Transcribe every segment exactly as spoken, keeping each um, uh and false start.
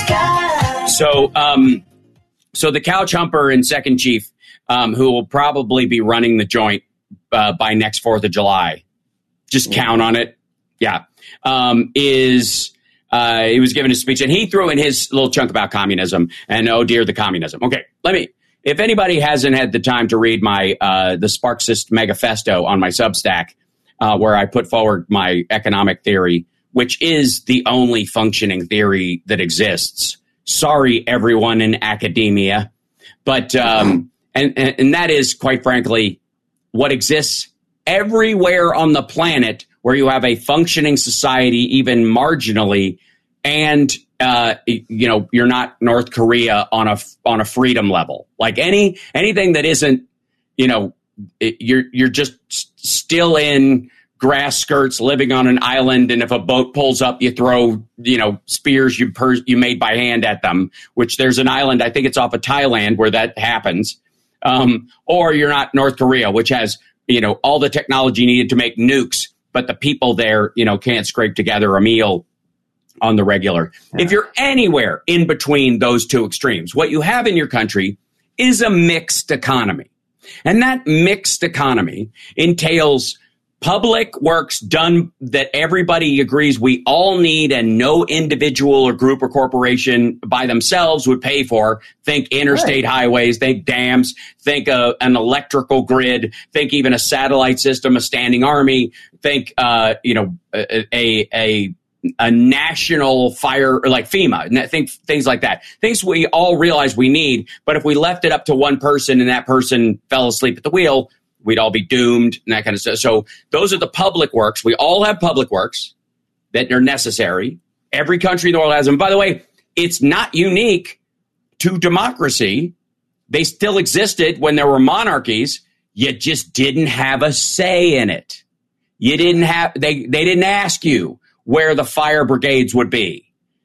So, um, so the couch humper and second chief, um, who will probably be running the joint uh, by next Fourth of July, just yeah. count on it. Yeah, um, is uh, he was giving a speech and he threw in his little chunk about communism and oh dear, the communism. Okay, let me. If anybody hasn't had the time to read my uh, the Sparksist Megafesto on my Substack, uh, where I put forward my economic theory, which is the only functioning theory that exists. Sorry, everyone in academia, but um, and, and and that is, quite frankly, what exists everywhere on the planet where you have a functioning society, even marginally, and uh, you know you're not North Korea on a on a freedom level. Like any anything that isn't, you know, you're you're just still in grass skirts, living on an island, and if a boat pulls up, you throw, you know, spears you per- you made by hand at them, which there's an island, I think it's off of Thailand, where that happens. Um, or you're not North Korea, which has, you know, all the technology needed to make nukes, but the people there, you know, can't scrape together a meal on the regular. Yeah. If you're anywhere in between those two extremes, what you have in your country is a mixed economy. And that mixed economy entails public works done that everybody agrees we all need and no individual or group or corporation by themselves would pay for. Think interstate right. highways, think dams, think uh, an electrical grid, think even a satellite system, a standing army, think, uh, you know, a, a, a a national fire like FEMA, think things like that. Things we all realize we need, but if we left it up to one person and that person fell asleep at the wheel, we'd all be doomed and that kind of stuff. So those are the public works. We all have public works that are necessary. Every country in the world has them. By the way, it's not unique to democracy. They still existed when there were monarchies. You just didn't have a say in it. You didn't have, they, they didn't ask you where the fire brigades would be.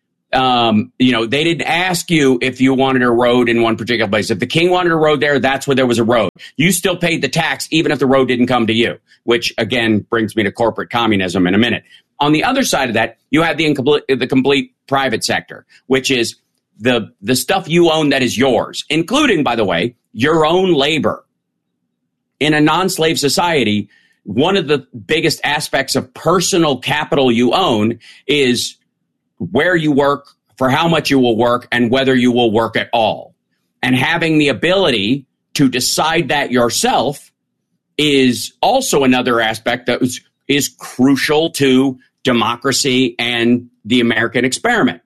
Um, you know, they didn't ask you if you wanted a road in one particular place. If the king wanted a road there, that's where there was a road. You still paid the tax, even if the road didn't come to you, which again brings me to corporate communism in a minute. On the other side of that, you have the incomplete, the complete private sector, which is the, the stuff you own that is yours, including, by the way, your own labor. In a non-slave society, one of the biggest aspects of personal capital you own is where you work, for how much you will work, and whether you will work at all. And having the ability to decide that yourself is also another aspect that is, is crucial to democracy and the American experiment.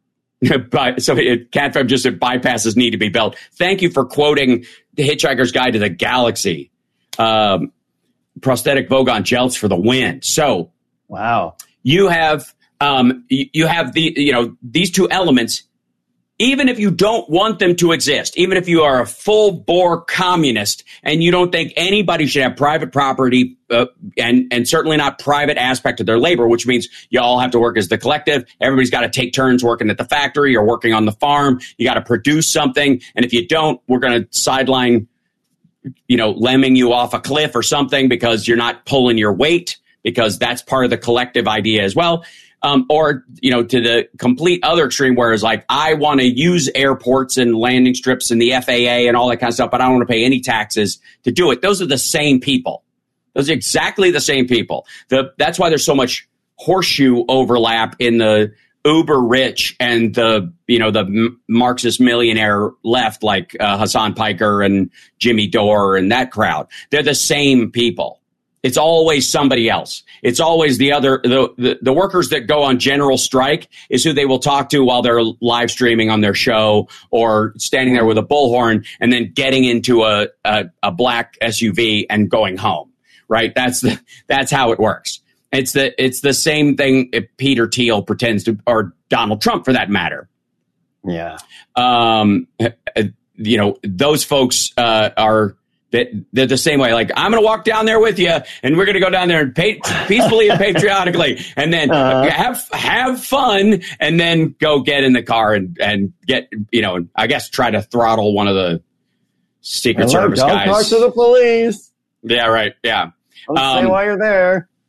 But, so it, CatFab just said bypasses need to be built. Thank you for quoting The Hitchhiker's Guide to the Galaxy. Um, prosthetic Vogon Jelts for the win. So, wow, you have... Um, you, you have the, you know, these two elements, even if you don't want them to exist, even if you are a full bore communist and you don't think anybody should have private property uh, and, and certainly not private aspect of their labor, which means you all have to work as the collective. Everybody's got to take turns working at the factory or working on the farm. You got to produce something. And if you don't, we're going to sideline, you know, lemming you off a cliff or something because you're not pulling your weight, because that's part of the collective idea as well. Um, or, you know, to the complete other extreme where it's like, I want to use airports and landing strips and the F A A and all that kind of stuff, but I don't want to pay any taxes to do it. Those are the same people. Those are exactly the same people. The, that's why there's so much horseshoe overlap in the uber rich and the, you know, the Marxist millionaire left, like uh, Hassan Piker and Jimmy Dore and that crowd. They're the same people. It's always somebody else. It's always the other, the, the, the workers that go on general strike is who they will talk to while they're live streaming on their show or standing there with a bullhorn and then getting into a, a, a black S U V and going home, right? That's the, that's how it works. It's the, it's the same thing if Peter Thiel pretends to, or Donald Trump for that matter. Yeah. Um, you know, those folks, uh, are, That they're the same way. Like, I'm going to walk down there with you, and we're going to go down there and pay, peacefully and patriotically, and then uh, have have fun, and then go get in the car and, and get, you know, I guess try to throttle one of the Secret Service don't guys. Don't talk to the police. Yeah, right. Yeah. Don't um, say why you're there.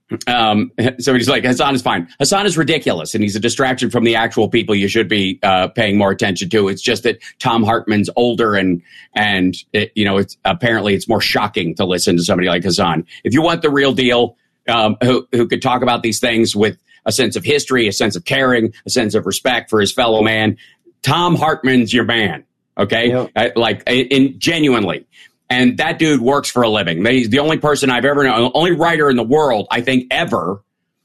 Um, so he's like, Hasan is fine. Hasan is ridiculous, and he's a distraction from the actual people you should be uh, paying more attention to. It's just that Thom Hartmann's older, and and it, you know, it's apparently it's more shocking to listen to somebody like Hasan. If you want the real deal, um, who who could talk about these things with a sense of history, a sense of caring, a sense of respect for his fellow man, Thom Hartmann's your man. Okay, yep. uh, like in genuinely. And that dude works for a living. He's the only person I've ever known, the only writer in the world, I think, ever,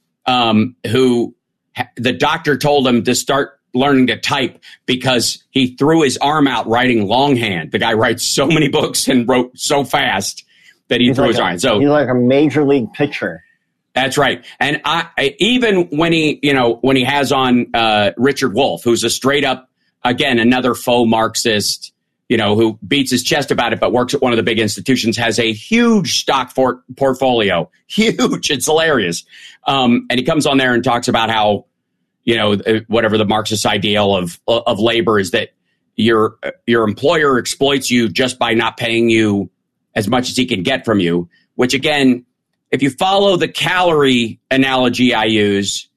um, who ha- the doctor told him to start learning to type because he threw his arm out writing longhand. The guy writes so many books and wrote so fast that he he's threw like his a, arm. So he's like a major league pitcher. That's right. And I, I even when he, you know, when he has on uh, Richard Wolff, who's a straight up, again, another faux Marxist, you know, who beats his chest about it, but works at one of the big institutions, has a huge stock for- portfolio. Huge. It's hilarious. Um, and he comes on there and talks about how, you know, whatever the Marxist ideal of of labor is, that your your employer exploits you just by not paying you as much as he can get from you, which, again, if you follow the calorie analogy I use,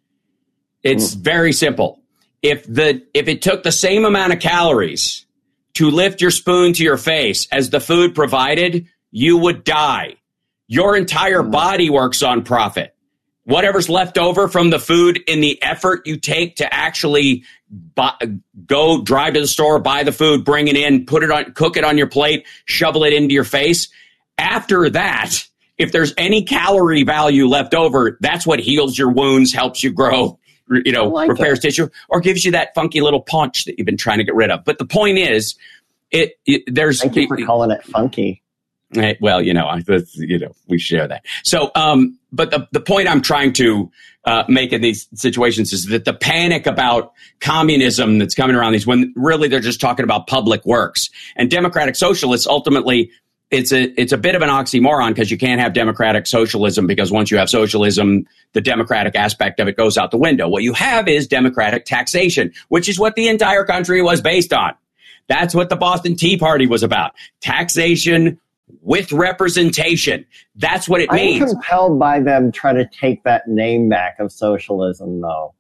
it's mm. very simple. If the if it took the same amount of calories to lift your spoon to your face as the food provided, you would die. Your entire body works on profit. Whatever's left over from the food in the effort you take to actually buy, go drive to the store, buy the food, bring it in, put it on, cook it on your plate, shovel it into your face. After that, if there's any calorie value left over, that's what heals your wounds, helps you grow, you know, like repairs it. tissue, or gives you that funky little punch that you've been trying to get rid of. But the point is, it, it there's. Thank you for it, calling it funky. It, well, you know, I, you know, we share that. So, um, but the the point I'm trying to uh, make in these situations is that the panic about communism that's coming around these, when really they're just talking about public works, and democratic socialists ultimately. It's a it's a bit of an oxymoron, because you can't have democratic socialism, because once you have socialism, the democratic aspect of it goes out the window. What you have is democratic taxation, which is what the entire country was based on. That's what the Boston Tea Party was about. Taxation with representation. That's what it means. I'm compelled by them trying to take that name back of socialism, though.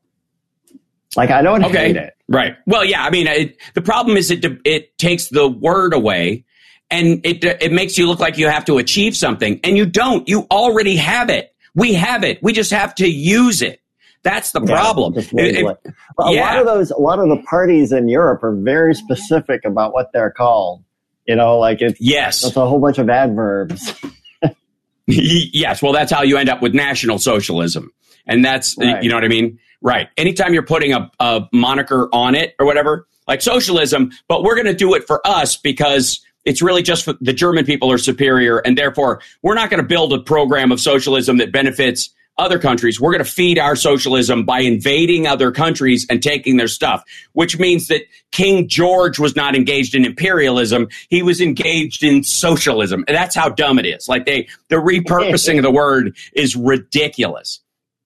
Like, I don't okay. hate it. Right. Well, yeah, I mean, it, the problem is it it takes the word away. And it it makes you look like you have to achieve something, and you don't. You already have it. We have it. We just have to use it. That's the yeah, problem. If, well, a yeah. lot of those, a lot of the parties in Europe are very specific about what they're called. You know, like it's yes, it's a whole bunch of adverbs. Yes, well, that's how you end up with National Socialism, and that's right. You know what I mean, right? Anytime you're putting a, a moniker on it or whatever, like socialism, but we're going to do it for us because. It's really just for the German people are superior, and therefore we're not going to build a program of socialism that benefits other countries. We're going to feed our socialism by invading other countries and taking their stuff, which means that King George was not engaged in imperialism. He was engaged in socialism. And that's how dumb it is. Like they, the repurposing of the word is ridiculous.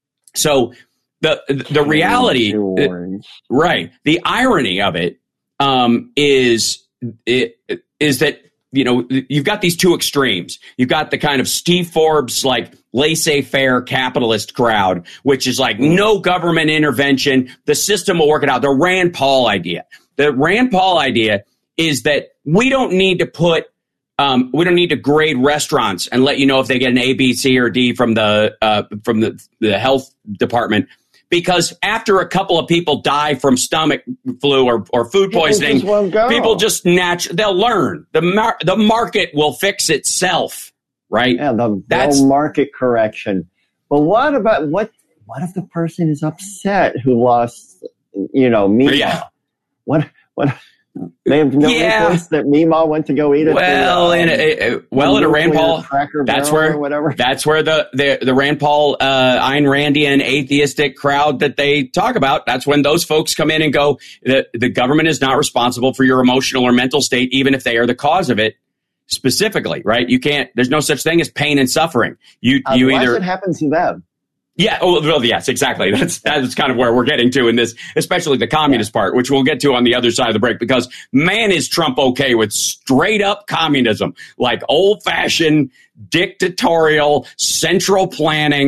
So the, the reality, right. The irony of it, um, is it, is that, you know, you've got these two extremes. You've got the kind of Steve Forbes, like laissez-faire capitalist crowd, which is like no government intervention. The system will work it out. The Rand Paul idea. The Rand Paul idea is that we don't need to put, um, we don't need to grade restaurants and let you know if they get an A, B, C, or D from the uh, from the, the health department. Because after a couple of people die from stomach flu or, or food poisoning, people just, people just natu- they'll learn. The mar- the market will fix itself, right? Yeah, the That's market correction. But what about what? What if the person is upset who lost, you know, Mima? Yeah. What? What? They have no yeah. recourse that Mima went to go eat it. Well, the, um, in a, well, in a Rand Paul, that's where whatever. That's where the, the the Rand Paul, uh, Ayn Randian atheistic crowd that they talk about. That's when those folks come in and go, the the government is not responsible for your emotional or mental state, even if they are the cause of it. Specifically, right? You can't. There's no such thing as pain and suffering. You uh, you unless either it happens to them. Yeah, oh, well, yes, exactly. That's that's kind of where we're getting to in this, especially the communist yeah. part, which we'll get to on the other side of the break, because man, is Trump okay with straight up communism, like old fashioned dictatorial central planning,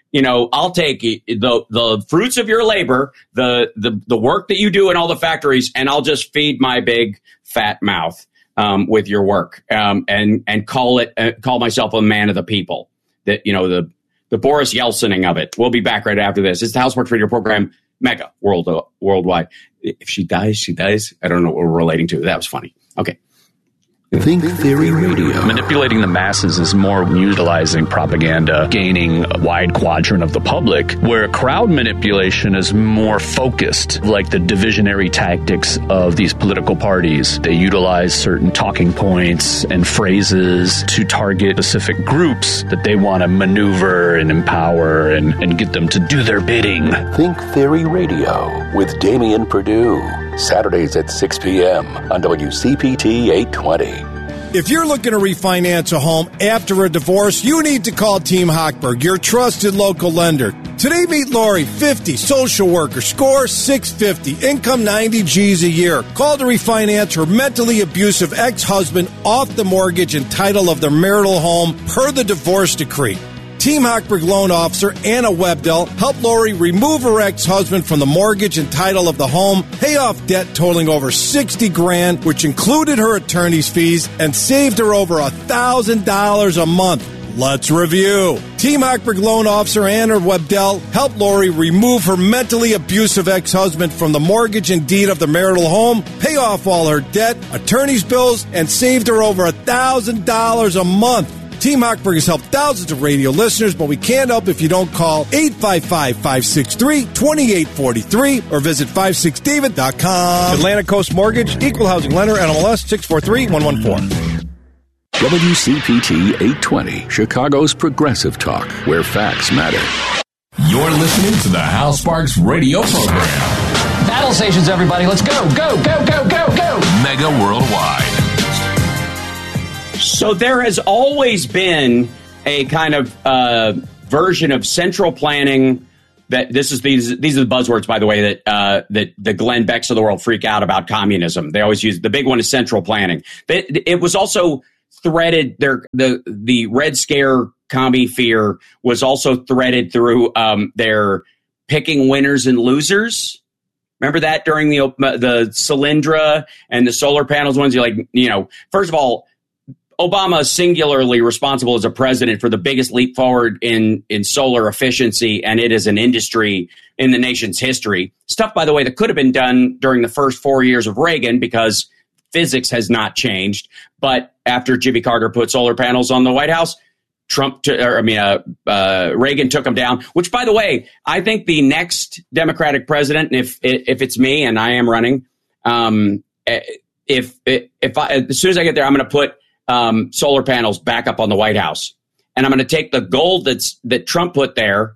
you know, I'll take the the fruits of your labor, the the the work that you do in all the factories, and I'll just feed my big fat mouth um, with your work, um, and and call it uh, call myself a man of the people. That, you know, the the Boris Yeltsin of it. We'll be back right after this. It's the Houseworks Radio program, mega world uh, worldwide. If she dies, she dies. I don't know what we're relating to. That was funny. Okay. Think Theory Radio. Manipulating the masses is more utilizing propaganda, gaining a wide quadrant of the public, where crowd manipulation is more focused, like the divisionary tactics of these political parties. They utilize certain talking points and phrases to target specific groups that they want to maneuver and empower and, and get them to do their bidding. Think Theory Radio with Damian Perdue. Saturdays at six p.m. on W C P T eight twenty. If you're looking to refinance a home after a divorce, you need to call Team Hochberg, your trusted local lender. Today, meet Lori, fifty, social worker, score six fifty, income ninety G's a year. Call to refinance her mentally abusive ex-husband off the mortgage and title of their marital home per the divorce decree. Team Hochberg loan officer Anna Webdell helped Lori remove her ex-husband from the mortgage and title of the home, pay off debt totaling over sixty grand, which included her attorney's fees, and saved her over one thousand dollars a month. Let's review. Team Hochberg loan officer Anna Webdell helped Lori remove her mentally abusive ex-husband from the mortgage and deed of the marital home, pay off all her debt, attorney's bills, and saved her over one thousand dollars a month. Team Hochberg has helped thousands of radio listeners, but we can't help if you don't call eight five five, five six three, two eight four three or visit five six david dot com. Atlantic Coast Mortgage, Equal Housing Lender, N M L S six four three one one four. W C P T eight twenty, Chicago's progressive talk, where facts matter. You're listening to the Hal Sparks radio program. Battle stations, everybody. Let's go, go, go, go, go, go. Mega worldwide. So there has always been a kind of uh, version of central planning that this is these these are the buzzwords, by the way, that uh, that the Glenn Becks of the world freak out about communism. They always use the big one is central planning. It, it was also threaded there. The the Red Scare commie fear was also threaded through um, their picking winners and losers. Remember that during the the Solyndra and the solar panels ones? You're like, you know, first of all, Obama is singularly responsible as a president for the biggest leap forward in, in solar efficiency, and it is an industry in the nation's history. Stuff, by the way, that could have been done during the first four years of Reagan because physics has not changed. But after Jimmy Carter put solar panels on the White House, Trump, t- or I mean, uh, uh, Reagan took them down. Which, by the way, I think the next Democratic president, if if it's me and I am running, um, if if I, as soon as I get there, I'm going to put Um, solar panels back up on the White House. And I'm going to take the gold that's that Trump put there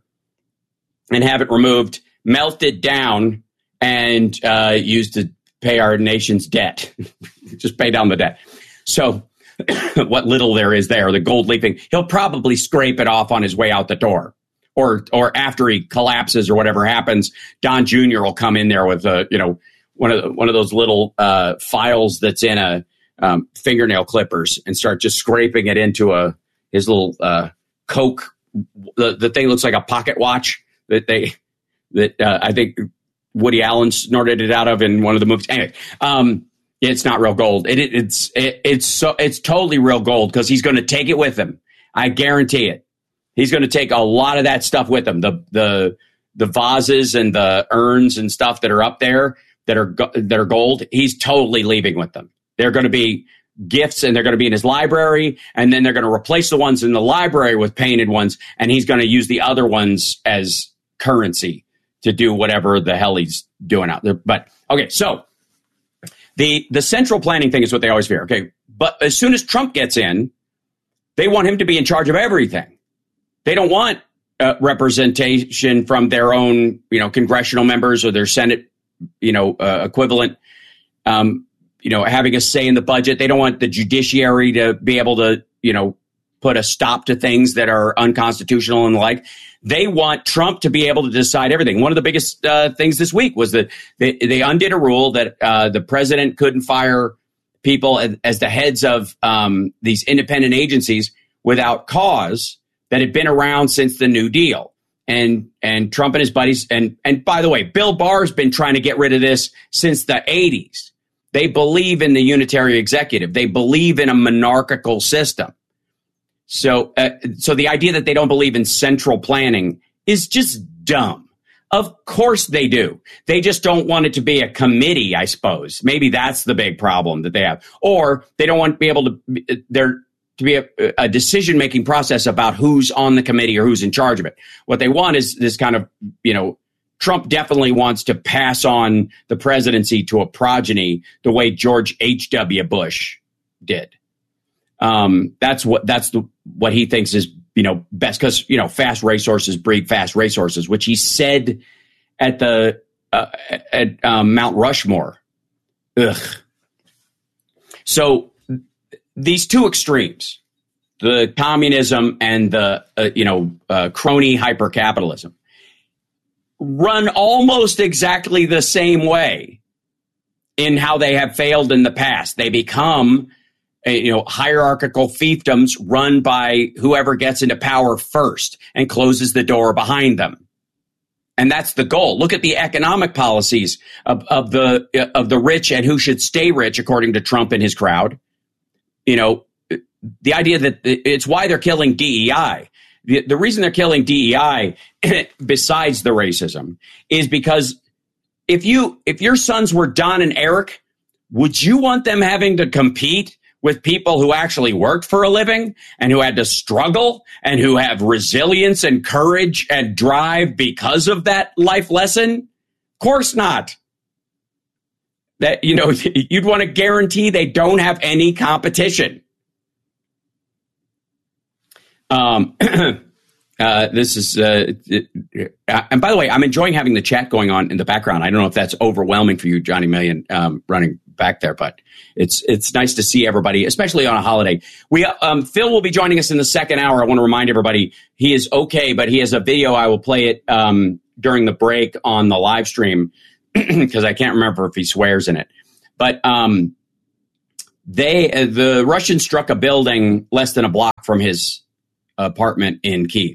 and have it removed, melted down, and uh, used to pay our nation's debt. Just pay down the debt. So what little there is there, the gold leaping, he'll probably scrape it off on his way out the door. Or or after he collapses or whatever happens, Don Junior will come in there with a, you know, one of the, one of those little uh, files that's in a Um, fingernail clippers and start just scraping it into a his little uh, Coke. The, the thing looks like a pocket watch that they that uh, I think Woody Allen snorted it out of in one of the movies. Anyway, um, it's not real gold. It, it, it's it, it's so it's totally real gold because he's going to take it with him. I guarantee it. He's going to take a lot of that stuff with him. The the the vases and the urns and stuff that are up there that are that are gold. He's totally leaving with them. They're going to be gifts, and they're going to be in his library, and then they're going to replace the ones in the library with painted ones, and he's going to use the other ones as currency to do whatever the hell he's doing out there. But, okay, so the the central planning thing is what they always fear, okay? But as soon as Trump gets in, they want him to be in charge of everything. They don't want uh, representation from their own, you know, congressional members or their Senate, you know, uh, equivalent, um, you know, having a say in the budget. They don't want the judiciary to be able to, you know, put a stop to things that are unconstitutional and the like. They want Trump to be able to decide everything. One of the biggest uh, things this week was that they, they undid a rule that uh, the president couldn't fire people as, as the heads of um, these independent agencies without cause that had been around since the New Deal. and and Trump and his buddies. And and by the way, Bill Barr's been trying to get rid of this since the eighties. They believe in the unitary executive. They believe in a monarchical system. So, uh, so the idea that they don't believe in central planning is just dumb. Of course they do. They just don't want it to be a committee, I suppose. Maybe that's the big problem that they have. Or they don't want to be able to, there to be a, a decision-making process about who's on the committee or who's in charge of it. What they want is this kind of, you know, Trump definitely wants to pass on the presidency to a progeny the way George H W. Bush did. Um, that's what that's the what he thinks is, you know, best, because, you know, fast racehorses breed fast racehorses, which he said at the uh, at um, Mount Rushmore. Ugh. So these two extremes, the communism and the uh, you know uh, crony hypercapitalism, run almost exactly the same way in how they have failed in the past. They become you know, hierarchical fiefdoms run by whoever gets into power first and closes the door behind them. And that's the goal. Look at the economic policies of, of the of the rich and who should stay rich, according to Trump and his crowd. You know, the idea that it's why they're killing D E I. The, the reason they're killing D E I, besides the racism, is because if you if your sons were Don and Eric, would you want them having to compete with people who actually worked for a living and who had to struggle and who have resilience and courage and drive because of that life lesson? Of course not. That, you know, you'd want to guarantee they don't have any competition. Um, uh, this is, uh, and by the way, I'm enjoying having the chat going on in the background. I don't know if that's overwhelming for you, Johnny Million, um, running back there, but it's it's nice to see everybody, especially on a holiday. We um, Phil will be joining us in the second hour. I want to remind everybody he is okay, but he has a video. I will play it um, during the break on the live stream because I can't remember if he swears in it. But um, they uh, the Russians struck a building less than a block from his apartment in Kyiv,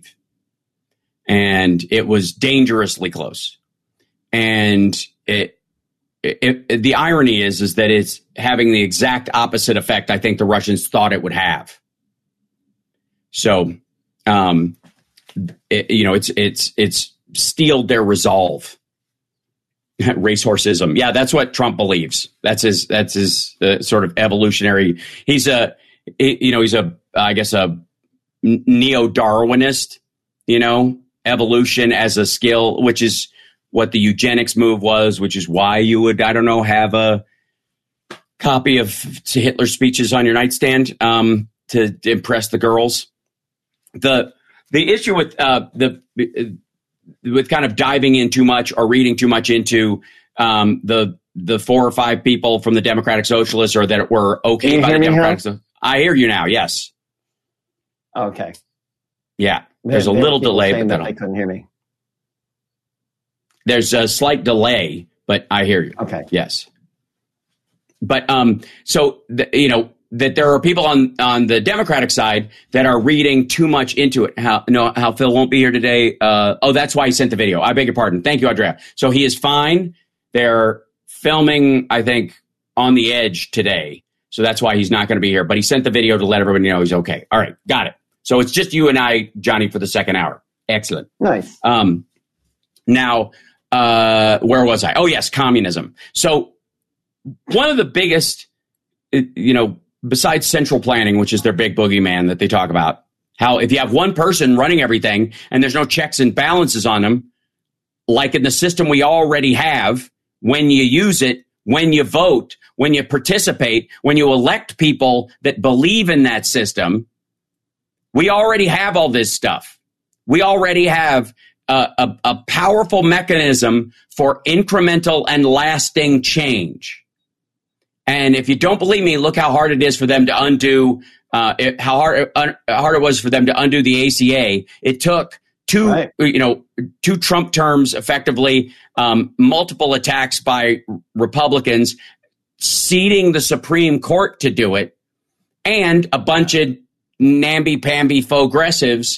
and it was dangerously close. And it. It, it, the irony is, is that it's having the exact opposite effect I think the Russians thought it would have. So, um, it, you know, it's it's it's steeled their resolve. Racehorsism, yeah, that's what Trump believes. That's his that's his uh, sort of evolutionary. He's a you know he's a I guess a neo-Darwinist. You know, evolution as a skill, which is what the eugenics move was, which is why you would, I don't know, have a copy of Hitler's speeches on your nightstand um, to, to impress the girls. The the issue with uh, the with kind of diving in too much or reading too much into um, the the four or five people from the Democratic Socialists or that were okay by the Democratic Socialists. I hear you now. Yes. Okay. Yeah. There's there, a little delay, but that they couldn't hear me. There's a slight delay, but I hear you. Okay. Yes. But um, so, the, you know, that there are people on, on the Democratic side that are reading too much into it. How, you know, how Phil won't be here today. Uh, oh, that's why he sent the video. I beg your pardon. Thank you, Andrea. So he is fine. They're filming, I think, on the edge today. So that's why he's not going to be here. But he sent the video to let everybody know he's okay. All right. Got it. So it's just you and I, Johnny, for the second hour. Excellent. Nice. Um, now, uh, where was I? Oh, yes, communism. So one of the biggest, you know, besides central planning, which is their big boogeyman that they talk about, how if you have one person running everything and there's no checks and balances on them, like in the system we already have, when you use it, when you vote, when you participate, when you elect people that believe in that system, we already have all this stuff. We already have a, a, a powerful mechanism for incremental and lasting change. And if you don't believe me, look how hard it is for them to undo, uh, it, how hard, uh, hard it was for them to undo the A C A. It took two, right. you know, two Trump terms, effectively, um, multiple attacks by Republicans, ceding the Supreme Court to do it, and a bunch of namby-pamby faux-gressives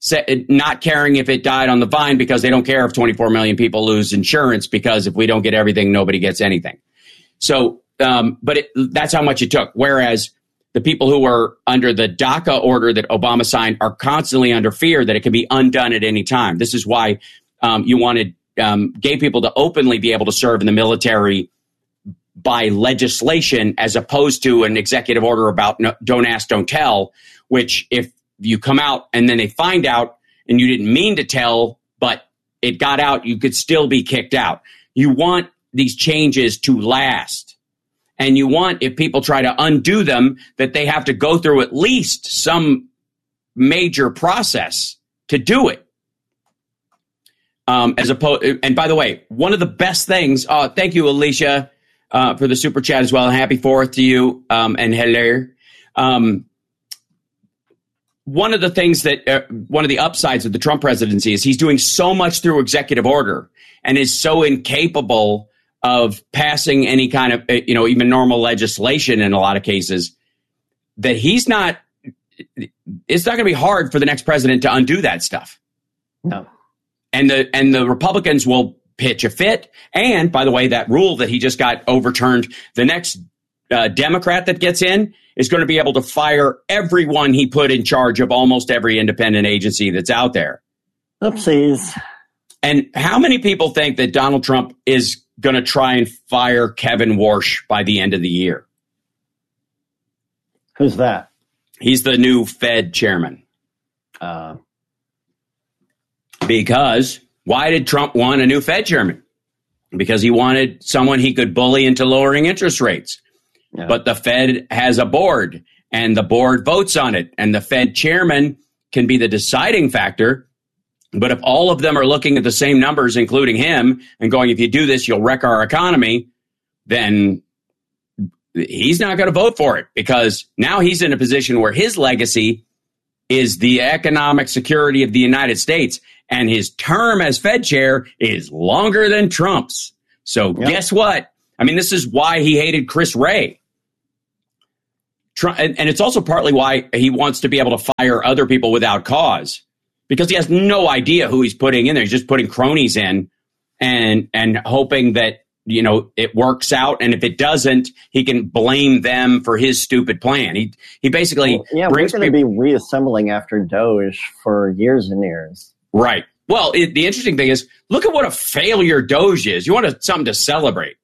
not caring if it died on the vine because they don't care if twenty-four million people lose insurance because if we don't get everything, nobody gets anything. So, um, but it, that's how much it took. Whereas the people who were under the DACA order that Obama signed are constantly under fear that it can be undone at any time. This is why um, you wanted um, gay people to openly be able to serve in the military by legislation as opposed to an executive order about no, don't ask, don't tell, which if you come out and then they find out and you didn't mean to tell, but it got out, you could still be kicked out. You want these changes to last. And you want, if people try to undo them, that they have to go through at least some major process to do it. Um, as opposed, and by the way, one of the best things, uh, thank you, Alicia, uh, for the super chat as well. Happy Fourth to you. Um, and hello. Um, One of the things that uh, one of the upsides of the Trump presidency is he's doing so much through executive order and is so incapable of passing any kind of, you know, even normal legislation in a lot of cases that he's not, it's not going to be hard for the next president to undo that stuff. No. And the, and the Republicans will pitch a fit. And by the way, that rule that he just got overturned, the next uh, Democrat that gets in is going to be able to fire everyone he put in charge of almost every independent agency that's out there. Oopsies. And how many people think that Donald Trump is going to try and fire Kevin Warsh by the end of the year? Who's that? He's the new Fed chairman. Uh, because why did Trump want a new Fed chairman? Because he wanted someone he could bully into lowering interest rates. Yeah. But the Fed has a board and the board votes on it. And the Fed chairman can be the deciding factor. But if all of them are looking at the same numbers, including him, and going, if you do this, you'll wreck our economy, then he's not going to vote for it because now he's in a position where his legacy is the economic security of the United States. And his term as Fed chair is longer than Trump's. So yep. Guess what? I mean, this is why he hated Chris Wray. Trump, and, and it's also partly why he wants to be able to fire other people without cause. Because he has no idea who he's putting in there. He's just putting cronies in and and hoping that, you know, it works out. And if it doesn't, he can blame them for his stupid plan. He he basically well, yeah, brings we're going to be reassembling after Doge for years and years. Right. Well, it, the interesting thing is, look at what a failure Doge is. You want a, something to celebrate.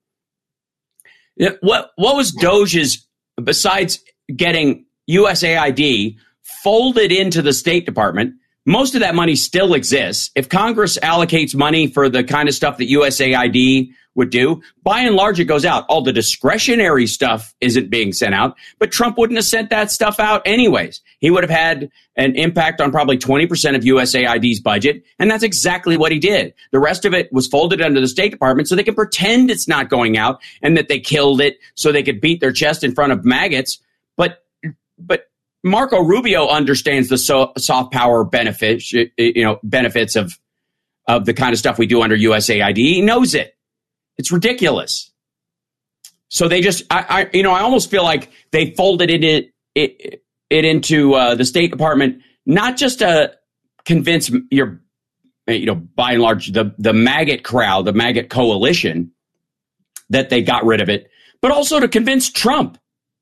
What what was Doge's, besides getting U S A I D folded into the State Department? Most of that money still exists. If Congress allocates money for the kind of stuff that U S A I D would do, by and large, it goes out. All the discretionary stuff isn't being sent out, but Trump wouldn't have sent that stuff out anyways. He would have had an impact on probably twenty percent of U S A I D's budget, and that's exactly what he did. The rest of it was folded under the State Department so they can pretend it's not going out and that they killed it so they could beat their chest in front of maggots. But, but, Marco Rubio understands the so, soft power benefits, you know, benefits of of the kind of stuff we do under U S A I D. He knows it. It's ridiculous. So they just, I, I you know, I almost feel like they folded it it, it, it into uh, the State Department, not just to convince your, you know, by and large the the maggot crowd, the maggot coalition, that they got rid of it, but also to convince Trump.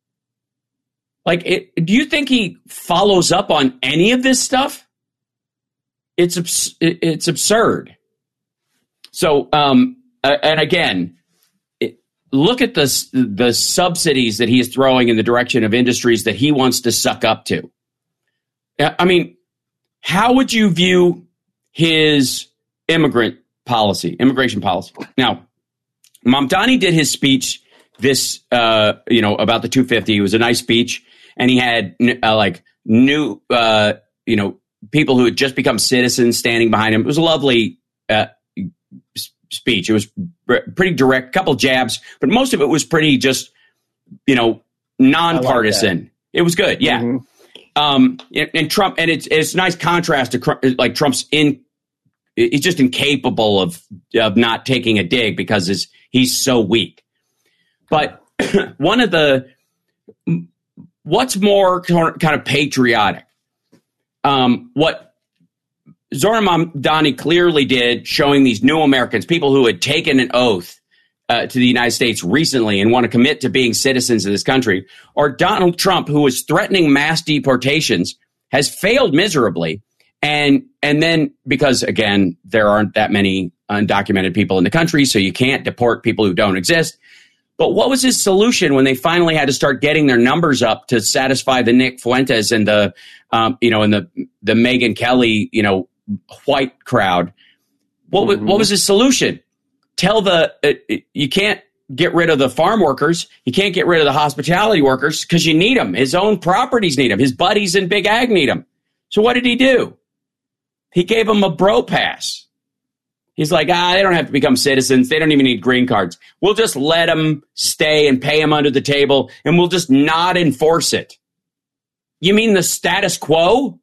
Like, it, do you think he follows up on any of this stuff? It's abs- it's absurd. So, um, uh, and again, it, look at the the subsidies that he is throwing in the direction of industries that he wants to suck up to. I mean, how would you view his immigrant policy, immigration policy? Now, Mamdani did his speech this, uh, you know, about the two fifty. It was a nice speech. And he had uh, like new, uh, you know, people who had just become citizens standing behind him. It was a lovely uh, speech. It was pretty direct, couple jabs, but most of it was pretty just, you know, nonpartisan. Like it was good. Yeah. Mm-hmm. Um, and, and Trump, and it's it's a nice contrast to like Trump's in. He's just incapable of of not taking a dig because his, he's so weak. But one of the What's more kind of patriotic? Um, what Zohran Mamdani clearly did, showing these new Americans, people who had taken an oath uh, to the United States recently and want to commit to being citizens of this country, or Donald Trump, who was threatening mass deportations, has failed miserably. And and then because, again, there aren't that many undocumented people in the country, so you can't deport people who don't exist. But what was his solution when they finally had to start getting their numbers up to satisfy the Nick Fuentes and the, um, you know, and the the Megyn Kelly, you know, white crowd? What mm-hmm. what was his solution? Tell the uh, you can't get rid of the farm workers, you can't get rid of the hospitality workers because you need them. His own properties need them. His buddies in Big Ag need them. So what did he do? He gave them a bro pass. He's like, ah, they don't have to become citizens. They don't even need green cards. We'll just let them stay and pay them under the table, and we'll just not enforce it. You mean the status quo?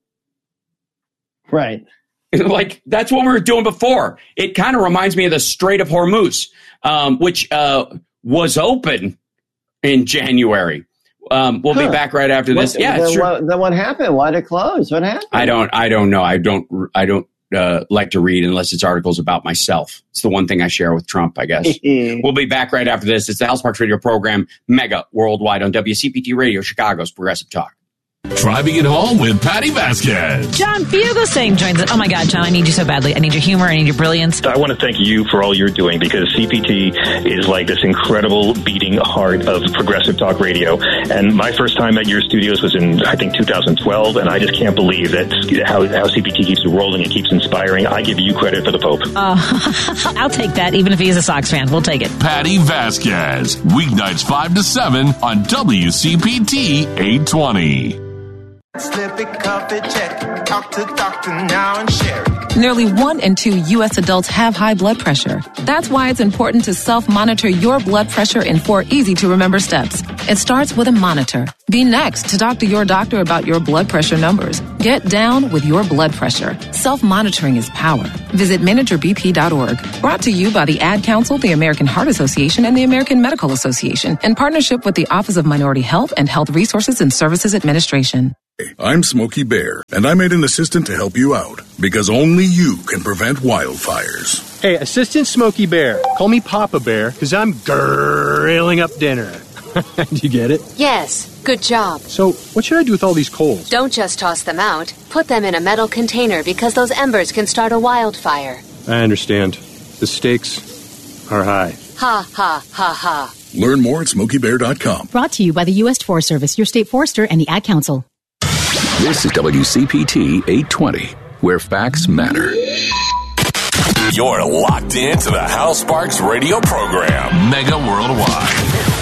Right. Like, that's what we were doing before. It kind of reminds me of the Strait of Hormuz, um, which uh, was open in January. Um, we'll huh. be back right after this. What, yeah, then, it's true. What, then what happened? Why did it close? What happened? I don't. I don't know. I don't. I don't. Uh, like to read unless it's articles about myself. It's the one thing I share with Trump, I guess. We'll be back right after this. It's the House Sparks Radio program, mega worldwide on W C P T Radio, Chicago's Progressive Talk. Driving it home with Patty Vasquez. John Fugelsang joins us. Oh my God, John, I need you so badly. I need your humor. I need your brilliance. I want to thank you for all you're doing, because C P T is like this incredible beating heart of progressive talk radio. And my first time at your studios was in, I think, two thousand twelve. And I just can't believe that how, how C P T keeps rolling and keeps inspiring. I give you credit for the Pope. Uh, I'll take that, even if he is a Sox fan. We'll take it. Patty Vasquez, weeknights five to seven on W C P T eight twenty. Slip it, cuff it, check it. Talk to doctor now and share it. Nearly one in two U S adults have high blood pressure. That's why it's important to self-monitor your blood pressure in four easy-to-remember steps. It starts with a monitor. Be next to talk to your doctor about your blood pressure numbers. Get down with your blood pressure. Self-monitoring is power. Visit manager b p dot org. Brought to you by the Ad Council, the American Heart Association, and the American Medical Association, in partnership with the Office of Minority Health and Health Resources and Services Administration. I'm Smokey Bear, and I made an assistant to help you out, because only you can prevent wildfires. Hey, Assistant Smokey Bear, call me Papa Bear, because I'm grilling up dinner. Do you get it? Yes, good job. So, what should I do with all these coals? Don't just toss them out. Put them in a metal container, because those embers can start a wildfire. I understand. The stakes are high. Ha, ha, ha, ha. Learn more at smokey bear dot com. Brought to you by the U S Forest Service, your state forester, and the Ad Council. This is W C P T eight twenty, where facts matter. You're locked into the Hal Sparks radio program, mega worldwide.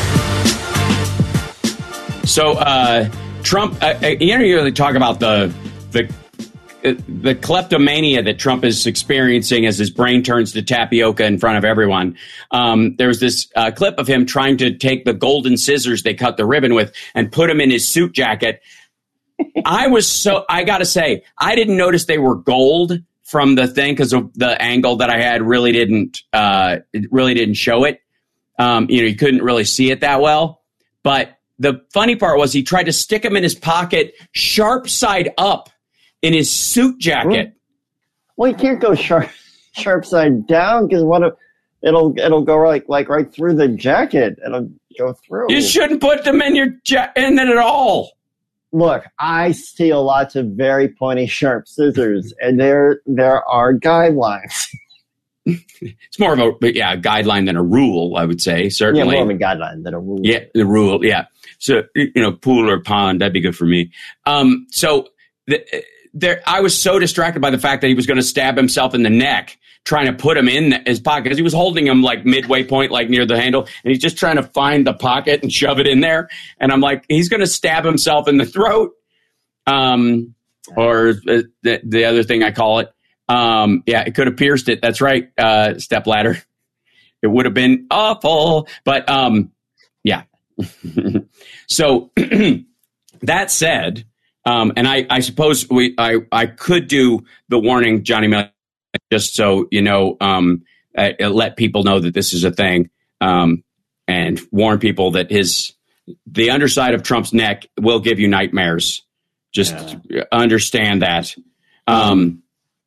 So, uh, Trump, uh, you know, you really talk about the the uh, the kleptomania that Trump is experiencing as his brain turns to tapioca in front of everyone. Um, there was this uh, clip of him trying to take the golden scissors they cut the ribbon with and put them in his suit jacket. I was so, I got to say, I didn't notice they were gold from the thing because of the angle that I had really didn't, uh, it really didn't show it. Um, you know, you couldn't really see it that well. But the funny part was he tried to stick them in his pocket, sharp side up in his suit jacket. Well, you can't go sharp, sharp side down because what if it'll, it'll go like, like right through the jacket. It'll go through. You shouldn't put them in your ja- in it at all. Look, I steal lots of very pointy, sharp scissors, and there there are guidelines. It's more of a yeah guideline than a rule, I would say. Certainly, yeah, more of a guideline than a rule. Yeah, the rule. Yeah, so you know, pool or pond, that'd be good for me. Um, so the, there, I was so distracted by the fact that he was going to stab himself in the neck, trying to put him in his pocket because he was holding him like midway point, like near the handle, and he's just trying to find the pocket and shove it in there. And I'm like, he's going to stab himself in the throat, um, or the, the other thing I call it. Um, yeah, it could have pierced it. That's right, uh, stepladder. It would have been awful, but um, yeah. So that said, um, and I, I suppose we, I, I could do the warning, Johnny Miller, just so you know, um, uh, let people know that this is a thing, um, and warn people that his the underside of Trump's neck will give you nightmares. Just yeah. understand that. Um,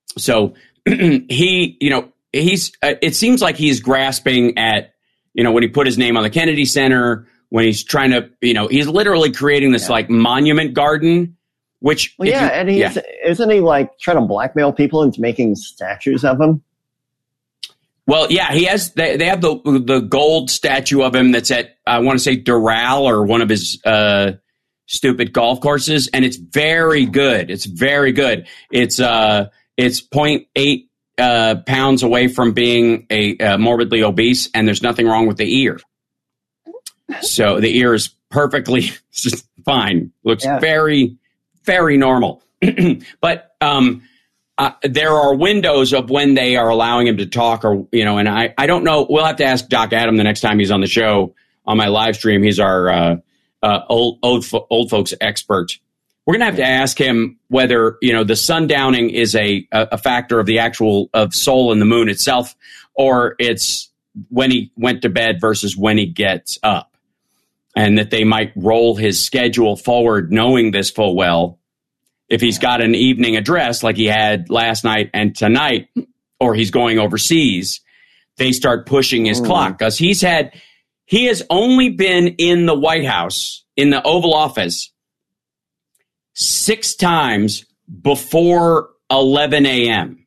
so he, you know, he's. Uh, it seems like he's grasping at, you know, when he put his name on the Kennedy Center, when he's trying to, you know, he's literally creating this yeah. like monument garden. Which well, yeah, you, and he's yeah. isn't he like trying to blackmail people into making statues of him? Well, yeah, he has. They, they have the the gold statue of him that's at I want to say Doral or one of his uh, stupid golf courses, and it's very good. It's very good. It's uh, it's zero point eight uh, pounds away from being a uh, morbidly obese, and there's nothing wrong with the ear. So the ear is perfectly fine. Looks yeah. very. Very normal. But um, uh, there are windows of when they are allowing him to talk or, you know, and I, I don't know. We'll have to ask Doc Adam the next time he's on the show on my live stream. He's our uh, uh, old, old, old folks expert. We're going to have to ask him whether, you know, the sundowning is a, a factor of the actual of Soul and the moon itself, or it's when he went to bed versus when he gets up. And that they might roll his schedule forward knowing this full well. If he's got an evening address like he had last night and tonight, or he's going overseas, they start pushing his mm. clock. Because he's had, he has only been in the White House, in the Oval Office, six times before eleven a.m.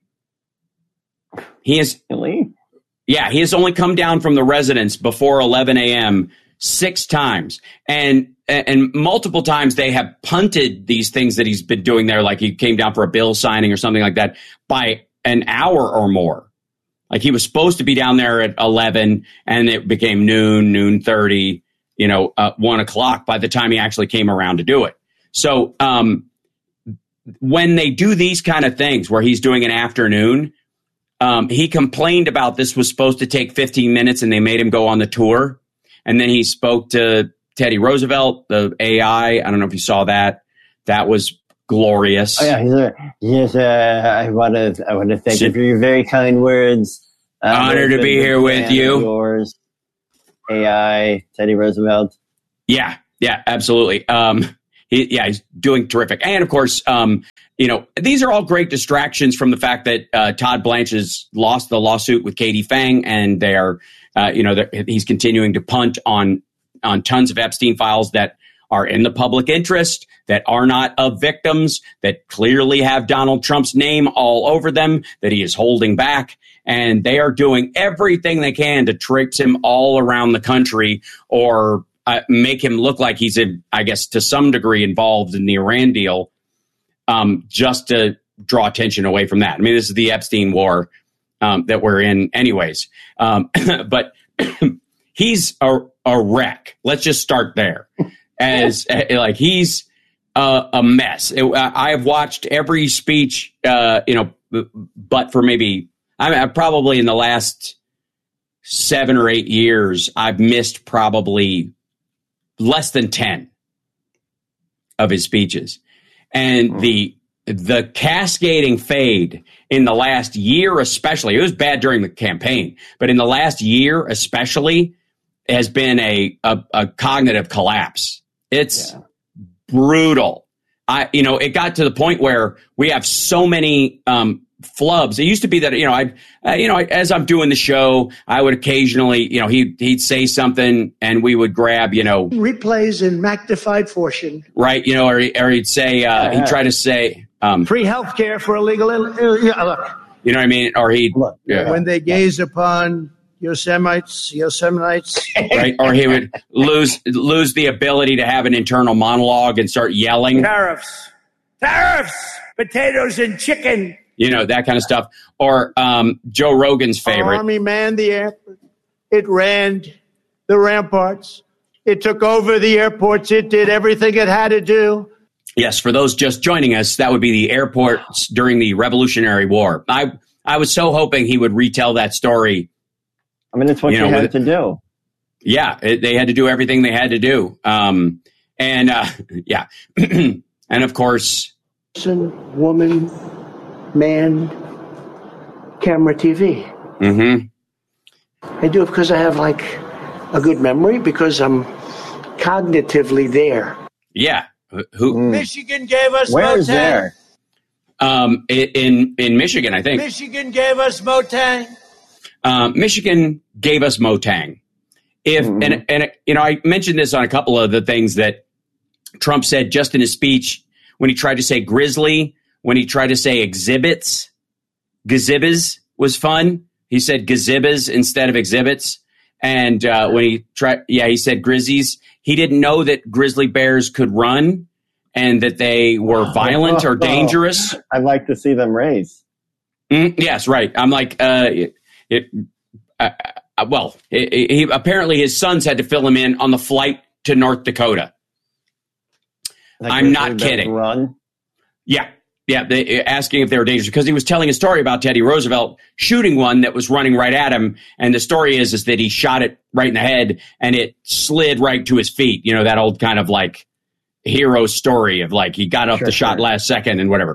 He has, really? Yeah, he has only come down from the residence before eleven a.m. six times. And and multiple times they have punted these things that he's been doing there, like he came down for a bill signing or something like that, by an hour or more. Like he was supposed to be down there at eleven, and it became noon, noon thirty, you know, uh, one o'clock by the time he actually came around to do it. So um, when they do these kind of things where he's doing an afternoon, um, he complained about this was supposed to take fifteen minutes and they made him go on the tour. And then he spoke to Teddy Roosevelt, the A I. I don't know if you saw that. That was glorious. Oh yeah, he's a, yes. Uh, I want to. I want to thank you for your very kind words. Uh, Honor to be here with you. Yours, A I, Teddy Roosevelt. Yeah, yeah, absolutely. Um, he, yeah, he's doing terrific. And of course, um, you know, these are all great distractions from the fact that uh, Todd Blanche has lost the lawsuit with Katie Fang, and they are. Uh, you know, he's continuing to punt on on tons of Epstein files that are in the public interest, that are not of victims, that clearly have Donald Trump's name all over them, that he is holding back. And they are doing everything they can to trick him all around the country, or uh, make him look like he's, in, I guess, to some degree involved in the Iran deal, um, just to draw attention away from that. I mean, this is the Epstein war. Um, that we're in anyways. Um, but he's a, a wreck. Let's just start there. As uh, like he's uh, a mess. It, I have watched every speech, uh, you know, but for maybe, I mean, probably in the last seven or eight years, I've missed probably less than ten of his speeches. And mm. the The cascading fade in the last year, especially, it was bad during the campaign, but in the last year, especially, has been a, a, a cognitive collapse. It's yeah. brutal. I, you know, it got to the point where we have so many um, flubs. It used to be that, you know, I, uh, you know, as I'm doing the show, I would occasionally, you know, he he'd say something and we would grab, you know, replays in magnified portion, right? You know, or, or he'd say, uh, yeah. he'd try to say. Um, Free health care for illegal. Uh, yeah, look. You know what I mean? Or he, yeah. when they gaze upon Yosemites, Yosemites, right? Or he would lose lose the ability to have an internal monologue and start yelling. Tariffs, tariffs, potatoes and chicken. You know, that kind of stuff. Or um, Joe Rogan's favorite. Army manned the airport. It ran the ramparts. It took over the airports. It did everything it had to do. Yes, for those just joining us, that would be the airports during the Revolutionary War. I I was so hoping he would retell that story. I mean, it's what you, know, you had with, to do. Yeah, it, they had to do everything they had to do. Um, and, uh, yeah. And, of course... Person, woman, man, camera, T V. Mm-hmm. I do it because I have, like, a good memory, because I'm cognitively there. Yeah. Who? Michigan gave us Where's there? Um, in in Michigan, I think. Michigan gave us Motang. Um, Michigan gave us Motang. If mm-hmm. and and you know, I mentioned this on a couple of the things that Trump said just in his speech when he tried to say grizzly, when he tried to say exhibits. Gazibas was fun. He said gazibas instead of exhibits. And uh, when he tried, yeah, he said grizzlies. He didn't know that grizzly bears could run and that they were violent or dangerous. I'd like to see them race. Mm, yes, right. I'm like, uh, it, it, uh, well, it, it, he, apparently his sons had to fill him in on the flight to North Dakota. Like I'm not kidding. Run? Yeah. Yeah, they, asking if they were dangerous because he was telling a story about Teddy Roosevelt shooting one that was running right at him. And the story is, is that he shot it right in the head and it slid right to his feet. You know, that old kind of like hero story of like he got up sure, the shot sure. last second and whatever.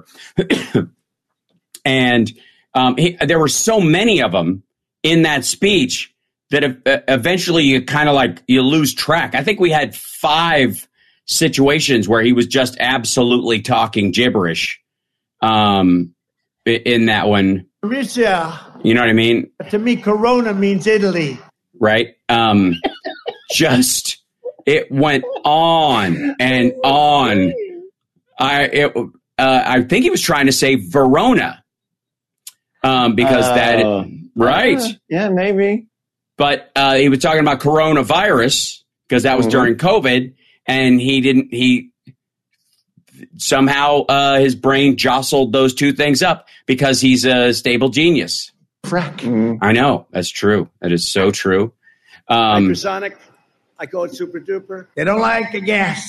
and um, he, there were so many of them in that speech that uh, eventually you kind of like you lose track. I think we had five situations where he was just absolutely talking gibberish. Um, in that one, Russia. You know what I mean? To me, Corona means Italy, right? Um, just it went on and on. I it, uh, I think he was trying to say Verona, um, because uh, that right? Uh, yeah, maybe. But uh, he was talking about coronavirus because that was mm-hmm. during COVID, and he didn't he. Somehow uh, his brain jostled those two things up because he's a stable genius. Frack. Mm-hmm. I know. That's true. That is so true. Um, Hypersonic. I call it super duper. They don't like the gas.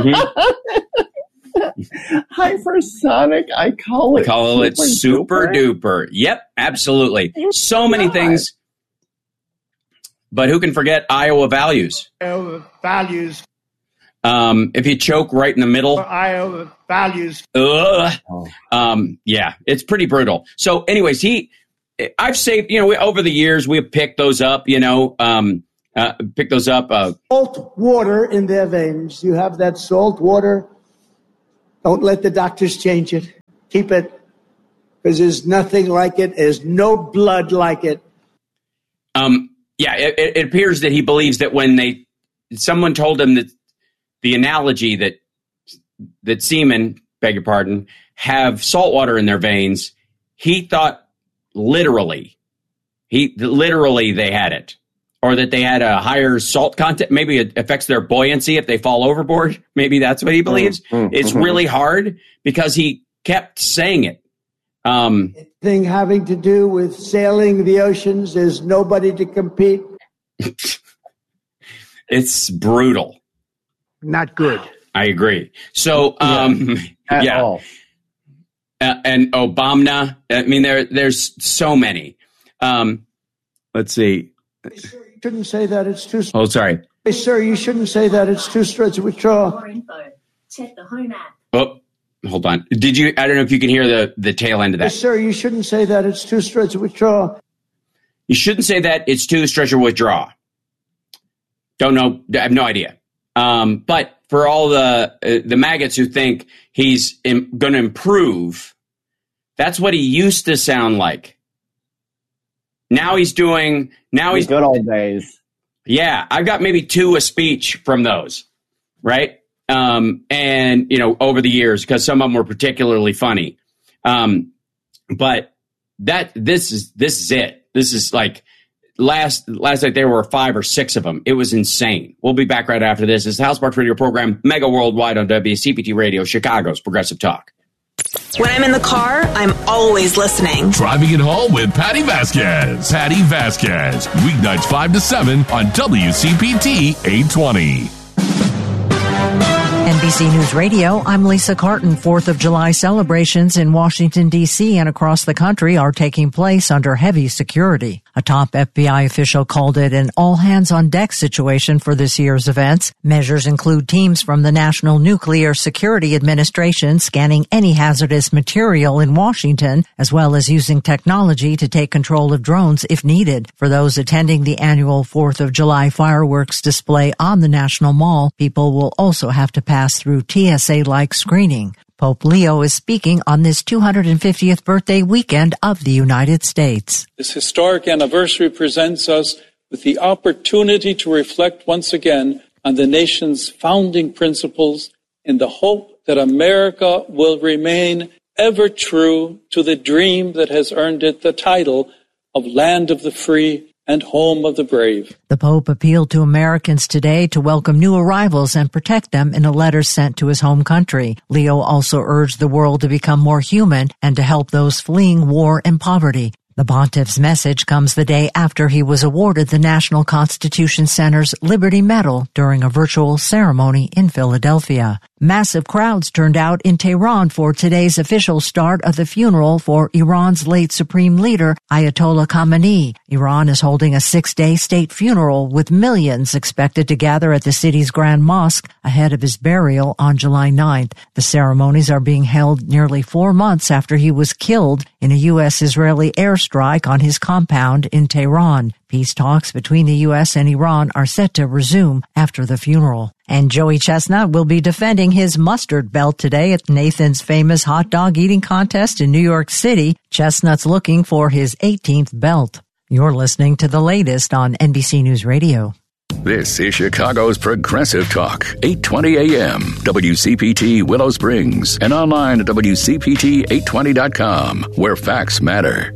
Mm-hmm. Hypersonic. I call it I call super it super duper. duper. Yep, absolutely. So many God. things. But who can forget Iowa values? Iowa values. Um, if you choke right in the middle, Iowa values. Ugh, um, yeah, it's pretty brutal. So, anyways, he, I've saved, you know, we, over the years we've picked those up, you know, um, uh, pick those up. Uh, salt water in their veins. You have that salt water. Don't let the doctors change it. Keep it, because there's nothing like it. There's no blood like it. Um, yeah, it, it appears that he believes that when they, someone told him that. The analogy that that seamen, beg your pardon, have salt water in their veins, he thought literally, he literally they had it, or that they had a higher salt content. Maybe it affects their buoyancy if they fall overboard. Maybe that's what he believes. Mm-hmm. It's really hard because he kept saying it. Um, thing having to do with sailing the oceans, there's nobody to compete. It's brutal. Not good. I agree. So, um, yeah, yeah. Uh, and Obama. I mean, there, there's so many. Um, let's see. Hey, sir, you shouldn't say that. It's too. Oh, sorry. Hey, sir, you shouldn't say that. It's too straight to withdraw. Check the home app. Oh, hold on. Did you? I don't know if you can hear the the tail end of that. Hey, sir, you shouldn't say that. It's too straight to withdraw. You shouldn't say that. It's too stretch to withdraw. Don't know. I have no idea. Um, but for all the uh, the maggots who think he's im- going to improve, that's what he used to sound like. Now he's doing. Now he's the good old days. Yeah, I've got maybe two a speech from those, right? Um, and you know, over the years, because some of them were particularly funny. Um, but that this is this is it. This is like. Last last night there were five or six of them. It was insane. We'll be back right after this. It's the House Sparks Radio program, mega worldwide on W C P T Radio, Chicago's Progressive Talk. When I'm in the car, I'm always listening. Driving it home with Patty Vasquez. Patty Vasquez. Weeknights five to seven on W C P T eight twenty. N B C News Radio, I'm Lisa Carton. Fourth of July celebrations in Washington, D C and across the country are taking place under heavy security. A top F B I official called it an all-hands-on-deck situation for this year's events. Measures include teams from the National Nuclear Security Administration scanning any hazardous material in Washington, as well as using technology to take control of drones if needed. For those attending the annual Fourth of July fireworks display on the National Mall, people will also have to pass through T S A-like screening. Pope Leo is speaking on this two hundred fiftieth birthday weekend of the United States. This historic anniversary presents us with the opportunity to reflect once again on the nation's founding principles in the hope that America will remain ever true to the dream that has earned it the title of Land of the Free and Home of the Brave. The Pope appealed to Americans today to welcome new arrivals and protect them in a letter sent to his home country. Leo also urged the world to become more human and to help those fleeing war and poverty. The pontiff's message comes the day after he was awarded the National Constitution Center's Liberty Medal during a virtual ceremony in Philadelphia. Massive crowds turned out in Tehran for today's official start of the funeral for Iran's late supreme leader, Ayatollah Khamenei. Iran is holding a six-day state funeral with millions expected to gather at the city's Grand Mosque ahead of his burial on July ninth. The ceremonies are being held nearly four months after he was killed in a U S-Israeli airstrike on his compound in Tehran. Peace talks between the U S and Iran are set to resume after the funeral. And Joey Chestnut will be defending his mustard belt today at Nathan's famous hot dog eating contest in New York City. Chestnut's looking for his eighteenth belt. You're listening to the latest on N B C News Radio. This is Chicago's Progressive Talk, eight twenty A M, W C P T Willow Springs, and online at W C P T eight twenty dot com, where facts matter.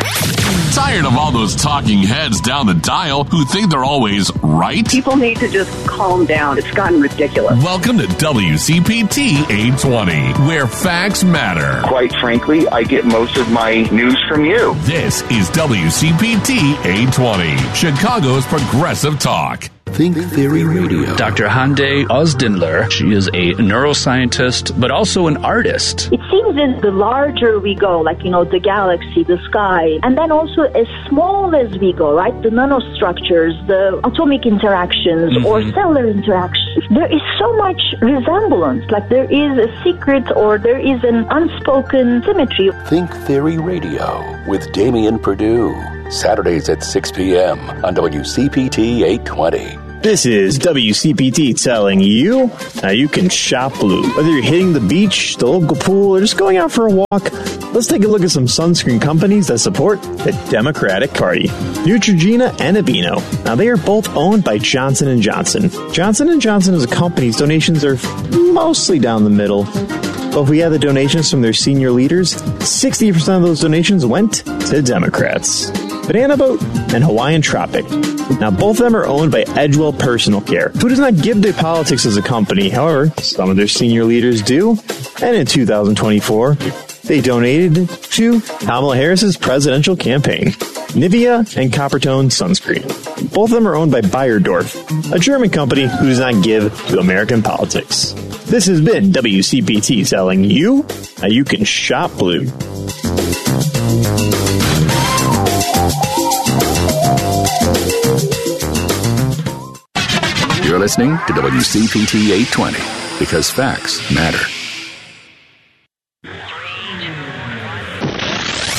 Tired of all those talking heads down the dial who think they're always right? People need to just calm down. It's gotten ridiculous. Welcome to W C P T eight twenty, where facts matter. Quite frankly, I get most of my news from you. This is W C P T eight twenty, Chicago's Progressive Talk. Think Theory Radio. Doctor Hande Ozdinler, she is a neuroscientist, but also an artist. It seems as the larger we go, like, you know, the galaxy, the sky, and then also as small as we go, right, the nanostructures, the atomic interactions mm-hmm. or cellular interactions, there is so much resemblance, like there is a secret or there is an unspoken symmetry. Think Theory Radio with Damian Perdue. Saturdays at six p.m. on W C P T eight twenty. This is W C P T telling you how you can shop blue. Whether you're hitting the beach, the local pool, or just going out for a walk, let's take a look at some sunscreen companies that support the Democratic Party. Neutrogena and Aveeno. Now, they are both owned by Johnson and Johnson. Johnson and Johnson is a company whose donations are mostly down the middle. But if we add the donations from their senior leaders, sixty percent of those donations went to Democrats. Banana Boat and Hawaiian Tropic. Now, both of them are owned by Edgewell Personal Care, who does not give to politics as a company. However, some of their senior leaders do. And in two thousand twenty-four, they donated to Kamala Harris's presidential campaign. Nivea and Coppertone Sunscreen. Both of them are owned by Bayerdorf, a German company who does not give to American politics. This has been W C P T telling you how you can shop blue. You're listening to W C P T eight twenty, because facts matter.